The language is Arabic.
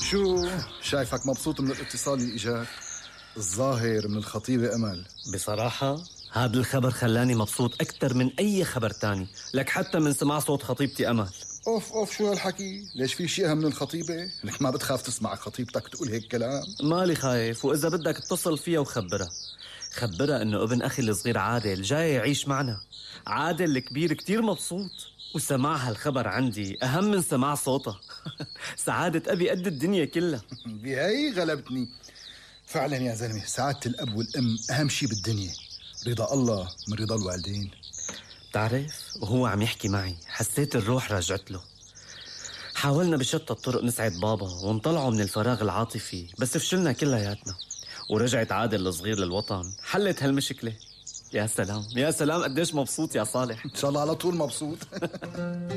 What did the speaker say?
شو شايفك مبسوط من الاتصال اللي اجاك؟ الظاهر من الخطيبة أمل. بصراحة هذا الخبر خلاني مبسوط أكتر من أي خبر تاني، لك حتى من سماع صوت خطيبتي أمل. اوف شو هالحكي؟ ليش في شيء أهم من الخطيبة؟ لك ما بتخاف تسمع خطيبتك تقول هيك كلام؟ مالي خايف، وإذا بدك اتصل فيها خبرها إنه ابن أخي الصغير عادل جاي يعيش معنا. عادل الكبير كتير مبسوط، وسماع هالخبر عندي أهم من سماع صوتها. سعادة أبي قد الدنيا كلها. بهي غلبتني فعلا يا زلمة. سعادة الأب والأم أهم شيء بالدنيا، رضا الله من رضا الوالدين. بتعرف وهو عم يحكي معي حسيت الروح رجعت له. حاولنا بشتى الطرق نسعد بابا ونطلعه من الفراغ العاطفي، بس فشلنا كلياتنا. ورجعت عادل الصغير للوطن، حلت هالمشكلة. يا سلام يا سلام قديش مبسوط يا صالح. إن شاء الله على طول مبسوط.